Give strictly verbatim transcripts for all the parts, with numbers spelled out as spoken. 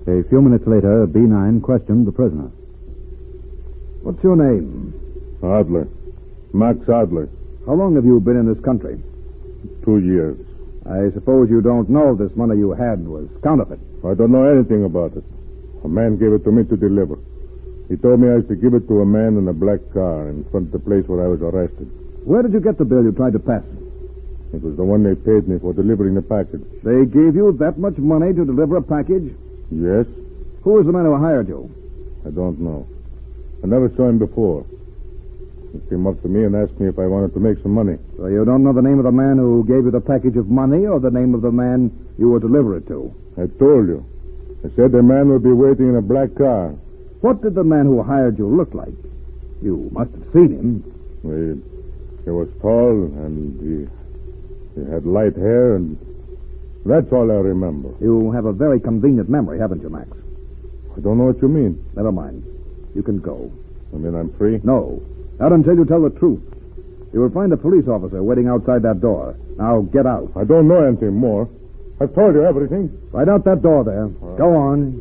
A few minutes later, B nine questioned the prisoner. What's your name? Adler. Max Adler. How long have you been in this country? Two years. I suppose you don't know this money you had was counterfeit. I don't know anything about it. A man gave it to me to deliver. He told me I was to give it to a man in a black car in front of the place where I was arrested. Where did you get the bill you tried to pass? It was the one they paid me for delivering the package. They gave you that much money to deliver a package? Yes? Who was the man who hired you? I don't know. I never saw him before. He came up to me and asked me if I wanted to make some money. So you don't know the name of the man who gave you the package of money or the name of the man you were deliver it to? I told you. I said the man would be waiting in a black car. What did the man who hired you look like? You must have seen him. He, he was tall and he, he had light hair, and that's all I remember. You have a very convenient memory, haven't you, Max? I don't know what you mean. Never mind. You can go. I mean, I'm free? No. Not until you tell the truth. You will find a police officer waiting outside that door. Now, get out. I don't know anything more. I've told you everything. Right out that door there. Right. Go on.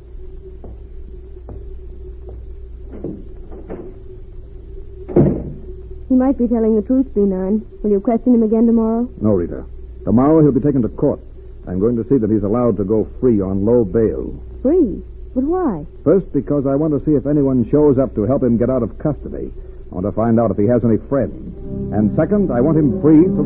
He might be telling the truth, B nine. Will you question him again tomorrow? No, Rita. Tomorrow he'll be taken to court. I'm going to see that he's allowed to go free on low bail. Free? But why? First, because I want to see if anyone shows up to help him get out of custody. I want to find out if he has any friends. And second, I want him free so